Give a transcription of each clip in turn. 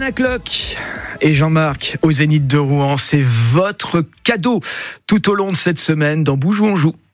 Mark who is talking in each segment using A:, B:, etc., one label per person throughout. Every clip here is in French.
A: Panacloc et Jean-Marc au Zénith de Rouen. C'est votre cadeau tout au long de cette semaine dans Bouge ou on joue.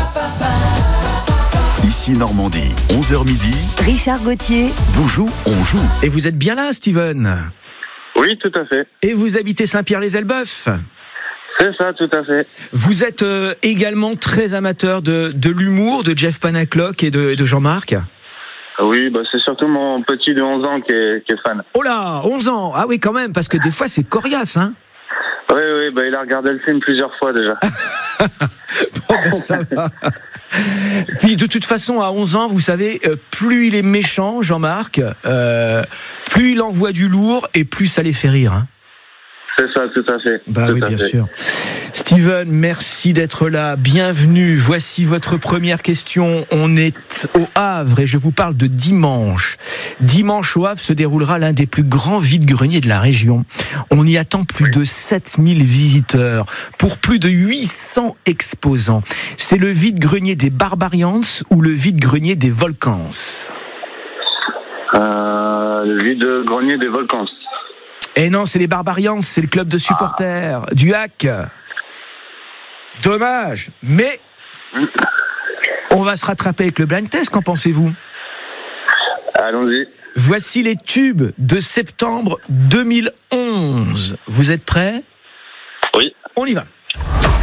B: Ici Normandie, 11h midi.
C: Richard Gauthier.
B: Bouge ou on joue.
A: Et vous êtes bien là, Steven?
D: Oui, tout à fait.
A: Et vous habitez Saint-Pierre-les-Elbeuf?
D: C'est ça, tout à fait.
A: Vous êtes également très amateur de l'humour de Jeff Panacloc et de Jean-Marc?
D: Oui, c'est surtout mon petit de 11 ans qui est fan.
A: Oh là, 11 ans. Ah oui, quand même, parce que des fois, c'est coriace, hein?
D: Oui, il a regardé le film plusieurs fois déjà.
A: Bon, ça va. Puis de toute façon, à 11 ans, vous savez, plus il est méchant, Jean-Marc, plus il envoie du lourd et plus ça les fait rire, hein.
D: C'est ça, tout à fait.
A: Oui, bien sûr. Steven, merci d'être là. Bienvenue. Voici votre première question. On est au Havre et je vous parle de dimanche. Dimanche au Havre se déroulera l'un des plus grands vide-greniers de la région. On y attend plus de 7000 visiteurs pour plus de 800 exposants. C'est le vide-grenier des Barbarians ou le vide-grenier des Volcans?
D: Le vide-grenier des Volcans.
A: Eh non, c'est les Barbarians, c'est le club de supporters du HAC. Dommage, mais on va se rattraper avec le blind test, qu'en pensez-vous?
D: Allons-y.
A: Voici les tubes de septembre 2011. Vous êtes prêts?
D: Oui.
A: On y va.